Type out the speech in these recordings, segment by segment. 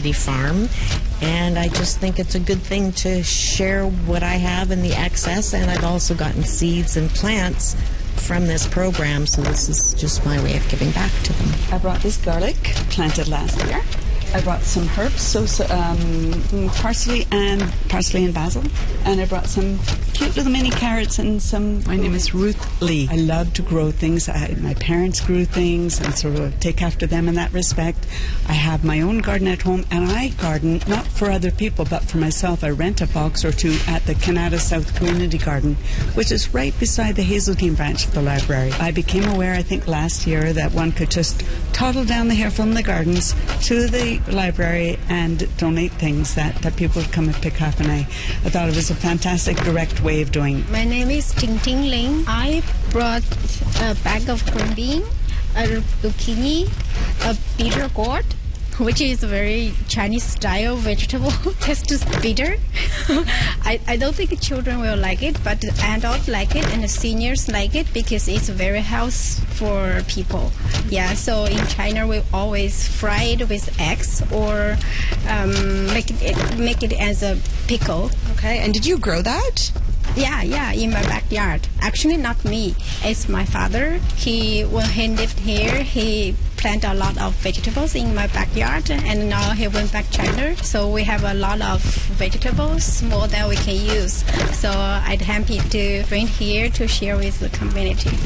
community farm, and I just think it's a good thing to share what I have in the excess, and I've also gotten seeds and plants from this program, so this is just my way of giving back to them. I brought this garlic, planted last year. I brought some herbs, parsley and basil, and I brought some cute little mini carrots and some. My name is Ruth Lee. I love to grow things. My parents grew things, and sort of take after them in that respect. I have my own garden at home, and I garden not for other people, but for myself. I rent a box or two at the Canada South Community Garden, which is right beside the Hazeldean branch of the library. I became aware, I think last year, that one could just toddle down the hill from the gardens to the library and donate things that people would come and pick up, and I thought it was a fantastic direct way of doing it. My name is Ting Ting Ling. I brought a bag of green bean, a zucchini, a bitter gourd, which is a very Chinese style vegetable. Tastes bitter. I don't think children will like it, but adults like it and the seniors like it because it's very healthy for people. Yeah, so in China we always fry it with eggs or make it as a pickle. Okay, and did you grow that? Yeah, in my backyard. Actually, not me. It's my father. When he lived here, he planted a lot of vegetables in my backyard, and now he went back to China. So we have a lot of vegetables, more than we can use. So I'm happy to bring here to share with the community.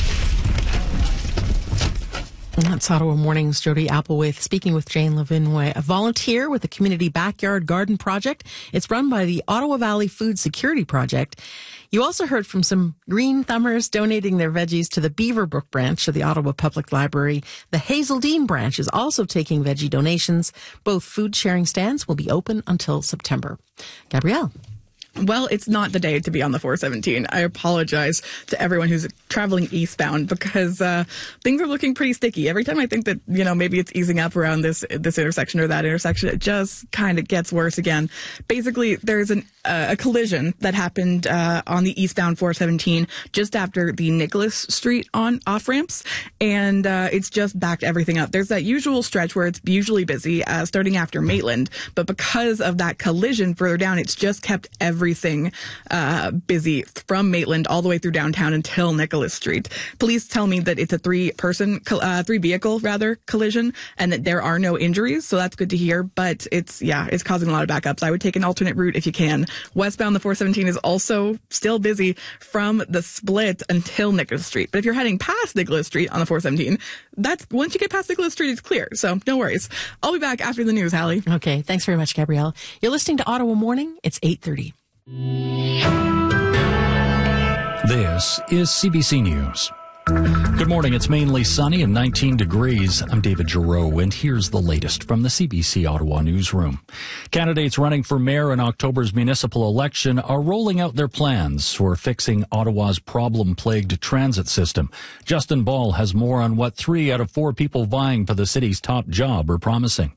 And that's Ottawa Morning's Jody Applewhite speaking with Jane Levinway, a volunteer with the Community Backyard Garden Project. It's run by the Ottawa Valley Food Security Project. You also heard from some green thumbers donating their veggies to the Beaverbrook branch of the Ottawa Public Library. The Hazeldean branch is also taking veggie donations. Both food sharing stands will be open until September. Gabrielle. Well, it's not the day to be on the 417. I apologize to everyone who's traveling eastbound because things are looking pretty sticky. Every time I think that, maybe it's easing up around this intersection or that intersection, it just kind of gets worse again. Basically, there's a collision that happened on the eastbound 417 just after the Nicholas Street off ramps, and it's just backed everything up. There's that usual stretch where it's usually busy, starting after Maitland, but because of that collision further down, it's just kept everything busy from Maitland all the way through downtown until Nicholas Street. Police tell me that it's a three vehicle collision, and that there are no injuries, so that's good to hear. But it's causing a lot of backups. I would take an alternate route if you can. Westbound the 417 is also still busy from the split until Nicholas Street. But if you're heading past Nicholas Street on the 417, once you get past Nicholas Street, it's clear. So no worries. I'll be back after the news, Hallie. Okay, thanks very much, Gabrielle. You're listening to Ottawa Morning. It's 8:30. This is CBC News. Good morning. It's mainly sunny and 19 degrees. I'm David Giroux, and here's the latest from the CBC Ottawa newsroom. Candidates running for mayor in October's municipal election are rolling out their plans for fixing Ottawa's problem-plagued transit system. Justin Ball has more on what 3 out of 4 people vying for the city's top job are promising.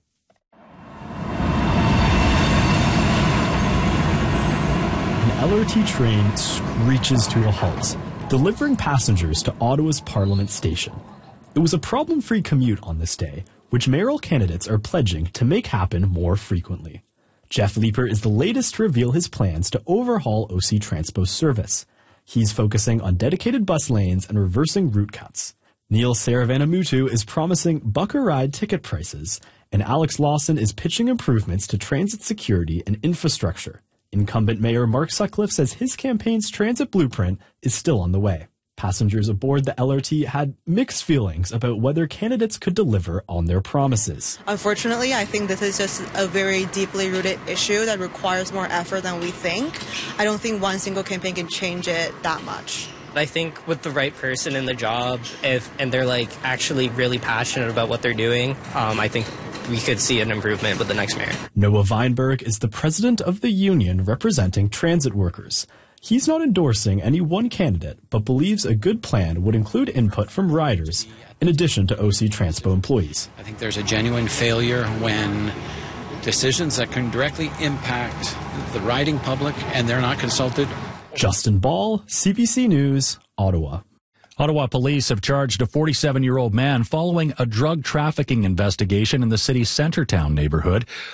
An LRT train screeches to a halt, delivering passengers to Ottawa's Parliament Station. It was a problem-free commute on this day, which mayoral candidates are pledging to make happen more frequently. Jeff Leeper is the latest to reveal his plans to overhaul OC Transpo's service. He's focusing on dedicated bus lanes and reversing route cuts. Neil Saravanamuttu is promising buck-a-ride ticket prices, and Alex Lawson is pitching improvements to transit security and infrastructure. Incumbent Mayor Mark Sutcliffe says his campaign's transit blueprint is still on the way. Passengers aboard the LRT had mixed feelings about whether candidates could deliver on their promises. Unfortunately, I think this is just a very deeply rooted issue that requires more effort than we think. I don't think one single campaign can change it that much. I think with the right person in the job, and they're actually really passionate about what they're doing, I think we could see an improvement with the next mayor. Noah Weinberg is the president of the union representing transit workers. He's not endorsing any one candidate, but believes a good plan would include input from riders, in addition to OC Transpo employees. I think there's a genuine failure when decisions that can directly impact the riding public and they're not consulted. Justin Ball, CBC News, Ottawa. Ottawa police have charged a 47-year-old man following a drug trafficking investigation in the city's Centertown neighborhood.